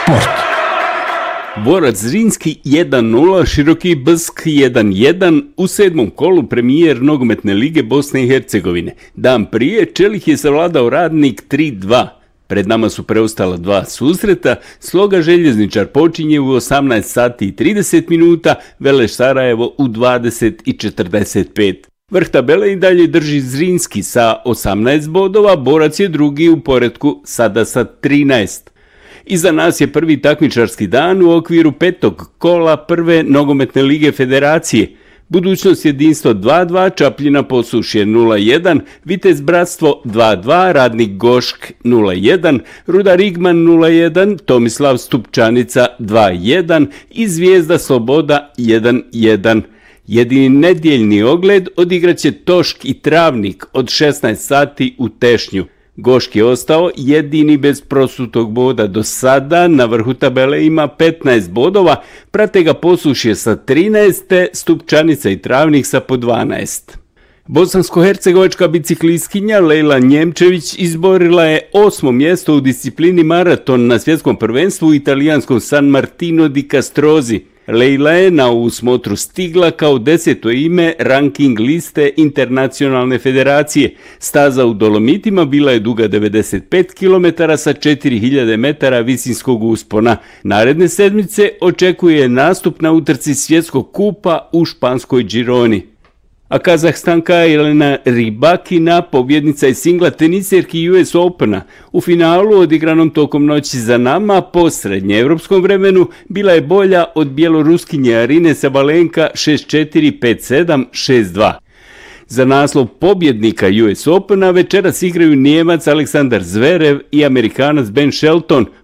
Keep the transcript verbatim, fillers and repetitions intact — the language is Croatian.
Sport. Borac Zrinski jedan nula, Široki Bzk jedan jedan u sedmom kolu premijer nogometne lige Bosne i Hercegovine. Dan prije Čelik je savladao Radnik tri dva. Pred nama su preostala dva susreta, Sloga Željezničar počinje u osamnaest sati i trideset minuta, Veleš Sarajevo u dvadeset i četrdeset pet. Vrh tabele i dalje drži Zrinski sa osamnaest bodova, Borac je drugi u poretku sada sa trinaest. Iza nas je prvi takmičarski dan u okviru petog kola prve nogometne lige federacije. Budućnost jedinstvo dva dva, Čapljina Posušje nula jedan, Vitez Bratstvo dva dva, Radnik Gošk nula jedan, Rudar Igman nula jedan, Tomislav Stupčanica dva jedan i Zvijezda Sloboda jedan jedan. Jedini nedjeljni ogled odigraće Tošk i Travnik od šesnaest sati u Tešnju. Gošk je ostao jedini bez prosutog boda do sada, na vrhu tabele ima petnaest bodova, prate ga Posušje sa trinaest, te Stupčanica i Travnik sa po dvanaest. Bosansko-hercegovačka biciklistkinja Lejla Njemčević izborila je osmo mjesto u disciplini maraton na svjetskom prvenstvu u italijanskom San Martino di Castrozi. Lejla je na ovu smotru stigla kao deseto ime ranking liste Internacionalne federacije. Staza u Dolomitima bila je duga devedeset pet kilometara sa četiri hiljade metara visinskog uspona. Naredne sedmice očekuje nastup na utrci svjetskog kupa u španskoj Gironi. A Kazahstanka Jelena Rybakina, pobjednica je singla teniserki U S Opena. U finalu, odigranom tokom noći za nama, po srednjeevropskom vremenu, bila je bolja od bjeloruskinje Arine Sabalenka šest četiri, pet sedam, šest dva. Za naslov pobjednika U S Opena večeras igraju Nijemac Aleksandar Zverev i Amerikanac Ben Shelton.